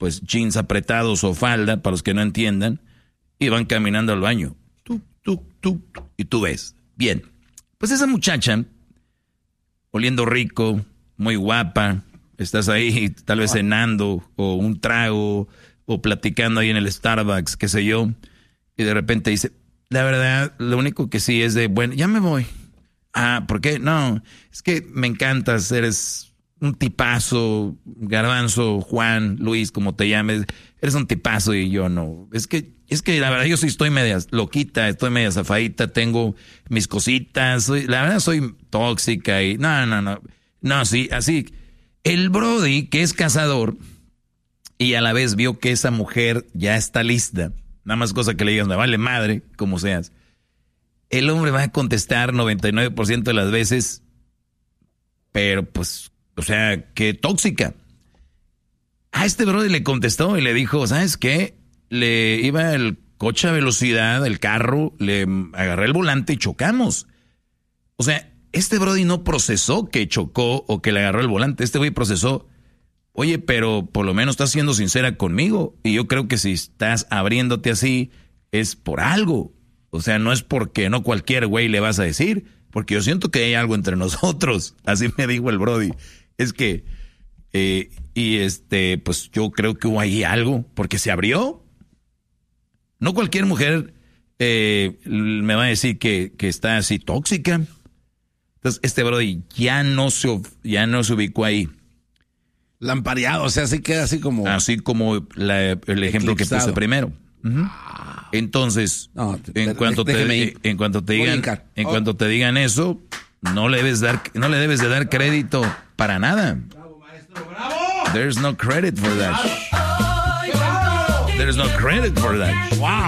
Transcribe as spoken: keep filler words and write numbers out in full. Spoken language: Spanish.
pues jeans apretados o falda, para los que no entiendan, y van caminando al baño. Tú, tú, tú, y tú ves. Bien, pues esa muchacha, oliendo rico, muy guapa, estás ahí tal vez cenando, o un trago, o platicando ahí en el Starbucks, qué sé yo, y de repente dice, la verdad, lo único que sí es de, bueno, ya me voy. Ah, ¿por qué? No, es que me encantas, eres un tipazo, Garbanzo, Juan, Luis, como te llames, eres un tipazo y yo no. Es que, es que la verdad yo sí estoy media loquita, estoy media zafadita, tengo mis cositas, soy, la verdad soy tóxica y no, no, no, no, sí, así. El Brody, que es cazador y a la vez vio que esa mujer ya está lista, nada más cosa que le digas, me vale madre, como seas. El hombre va a contestar noventa y nueve por ciento de las veces, pero pues, o sea, que tóxica. A este brother le contestó y le dijo, ¿sabes qué? Le iba el coche a velocidad, el carro, le agarré el volante y chocamos. O sea, este brody no procesó que chocó o que le agarró el volante. Este güey procesó, oye, pero por lo menos estás siendo sincera conmigo. Y yo creo que si estás abriéndote así, es por algo. O sea, no es porque no cualquier güey le vas a decir, porque yo siento que hay algo entre nosotros. Así me dijo el brody. Es que, eh, y este, pues yo creo que hubo ahí algo, porque se abrió. No cualquier mujer eh, me va a decir que, que está así tóxica. Entonces, este brody ya no se, ya no se ubicó ahí. Lampareado, o sea, así queda así como... Así como la, el ejemplo eclipsado que puse primero. Uh-huh. Entonces, no, en, de, cuanto te, en cuanto te digan, en oh. cuanto te digan eso, no le debes dar, no le debes de dar crédito para nada. Bravo, maestro, bravo. There's no credit for that. There's no credit for that. Wow.